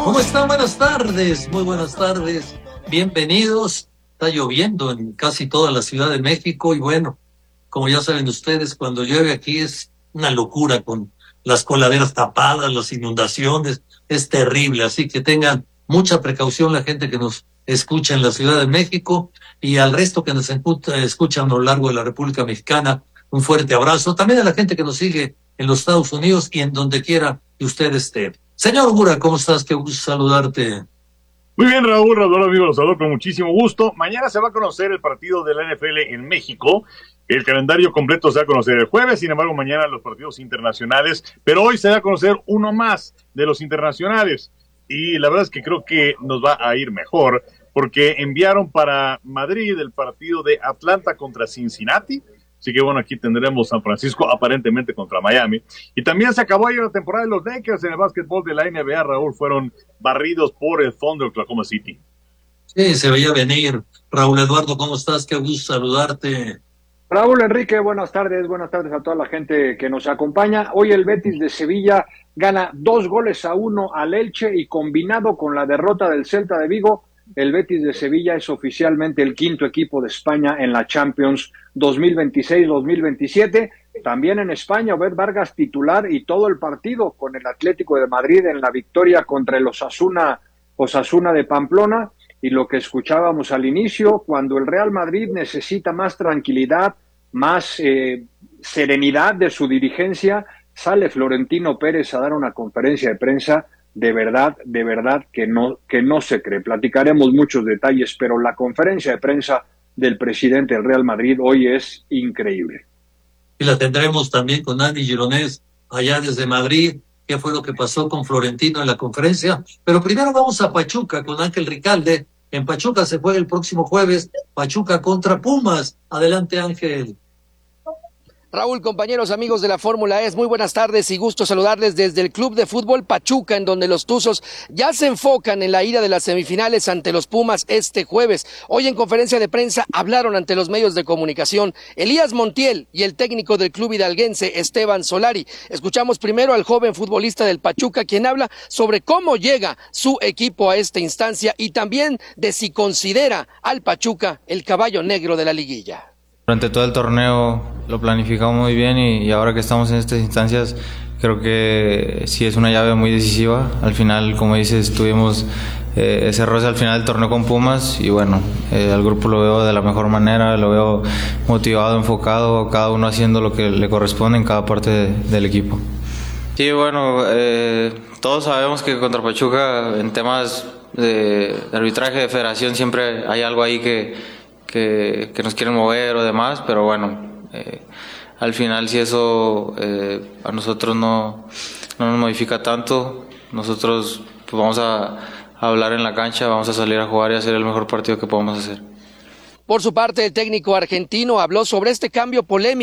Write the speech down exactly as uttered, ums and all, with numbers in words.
¿Cómo están? Buenas tardes, muy buenas tardes. Bienvenidos. Está lloviendo en casi toda la Ciudad de México y bueno, como ya saben ustedes, cuando llueve aquí es una locura con las coladeras tapadas, las inundaciones, es terrible. Así que tengan mucha precaución la gente que nos escucha en la Ciudad de México y al resto que nos escuchan a lo largo de la República Mexicana, un fuerte abrazo. También a la gente que nos sigue en los Estados Unidos y en donde quiera que usted esté. Señor Gura, ¿cómo estás? Qué gusto saludarte. Muy bien, Raúl, Raúl, amigo, los saludo con muchísimo gusto. Mañana se va a conocer el partido de la N F L en México. El calendario completo se va a conocer el jueves, sin embargo, mañana los partidos internacionales, pero hoy se va a conocer uno más de los internacionales. Y la verdad es que creo que nos va a ir mejor, porque enviaron para Madrid el partido de Atlanta contra Cincinnati. Así que bueno, aquí tendremos San Francisco aparentemente contra Miami. Y también se acabó ahí la temporada de los Lakers en el básquetbol de la N B A, Raúl. Fueron barridos por el Thunder de Oklahoma City. Sí, se veía venir. Raúl Eduardo, ¿cómo estás? Qué gusto saludarte. Raúl Enrique, buenas tardes, buenas tardes a toda la gente que nos acompaña. Hoy el Betis de Sevilla gana dos goles a uno al Elche y combinado con la derrota del Celta de Vigo, el Betis de Sevilla es oficialmente el quinto equipo de España en la Champions dos mil veintiséis dos mil veintisiete. También en España, Obed Vargas titular y todo el partido con el Atlético de Madrid en la victoria contra el Osasuna, Osasuna de Pamplona. Y lo que escuchábamos al inicio, cuando el Real Madrid necesita más tranquilidad, más eh, serenidad de su dirigencia, sale Florentino Pérez a dar una conferencia de prensa. De verdad, de verdad que no, que no se cree. Platicaremos muchos detalles, pero la conferencia de prensa del presidente del Real Madrid hoy es increíble. Y la tendremos también con Andy Gironés allá desde Madrid. ¿Qué fue lo que pasó con Florentino en la conferencia? Pero primero vamos a Pachuca con Ángel Ricalde. En Pachuca se juega el próximo jueves, Pachuca contra Pumas. Adelante, Ángel. Raúl, compañeros, amigos de la Fórmula E, muy buenas tardes y gusto saludarles desde el Club de Fútbol Pachuca, en donde los Tuzos ya se enfocan en la ida de las semifinales ante los Pumas este jueves. Hoy en conferencia de prensa hablaron ante los medios de comunicación Elías Montiel y el técnico del club hidalguense Esteban Solari. Escuchamos primero al joven futbolista del Pachuca, quien habla sobre cómo llega su equipo a esta instancia y también de si considera al Pachuca el caballo negro de la liguilla. Durante todo el torneo lo planificamos muy bien y, y ahora que estamos en estas instancias creo que sí es una llave muy decisiva. Al final, como dices, tuvimos eh, ese roce al final del torneo con Pumas y bueno, eh, al grupo lo veo de la mejor manera, lo veo motivado, enfocado, cada uno haciendo lo que le corresponde en cada parte de, del equipo. Sí, bueno, eh, todos sabemos que contra Pachuca en temas de, de arbitraje de federación siempre hay algo ahí que Que, que nos quieren mover o demás, pero bueno, eh, al final si eso eh, a nosotros no, no nos modifica tanto, nosotros pues vamos a, a hablar en la cancha, vamos a salir a jugar y hacer el mejor partido que podamos hacer. Por su parte, el técnico argentino habló sobre este cambio polémico